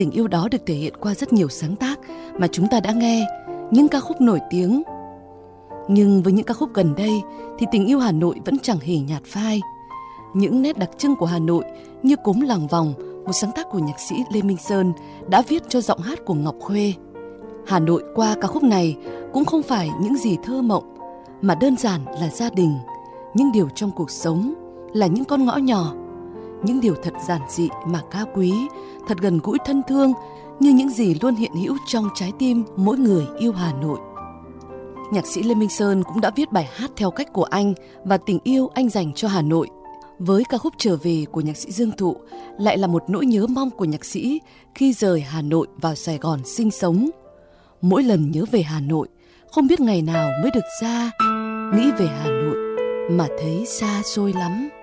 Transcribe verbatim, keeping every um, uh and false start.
Tình yêu đó được thể hiện qua rất nhiều sáng tác mà chúng ta đã nghe, những ca khúc nổi tiếng. Nhưng với những ca khúc gần đây thì tình yêu Hà Nội vẫn chẳng hề nhạt phai. Những nét đặc trưng của Hà Nội như Cốm Làng Vòng, một sáng tác của nhạc sĩ Lê Minh Sơn đã viết cho giọng hát của Ngọc Khuê. Hà Nội qua ca khúc này cũng không phải những gì thơ mộng, mà đơn giản là gia đình, những điều trong cuộc sống, là những con ngõ nhỏ, những điều thật giản dị mà cao quý, thật gần gũi thân thương, như những gì luôn hiện hữu trong trái tim mỗi người yêu Hà Nội. Nhạc sĩ Lê Minh Sơn cũng đã viết bài hát theo cách của anh và tình yêu anh dành cho Hà Nội. Với ca khúc Trở Về của nhạc sĩ Dương Thụ lại là một nỗi nhớ mong của nhạc sĩ khi rời Hà Nội vào Sài Gòn sinh sống. Mỗi lần nhớ về Hà Nội, không biết ngày nào mới được ra, nghĩ về Hà Nội mà thấy xa xôi lắm.